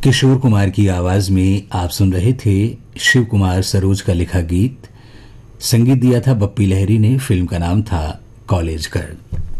किशोर कुमार की आवाज में आप सुन रहे थे शिव कुमार सरोज का लिखा गीत। संगीत दिया था बप्पी लहरी ने। फिल्म का नाम था कॉलेज गर्ल।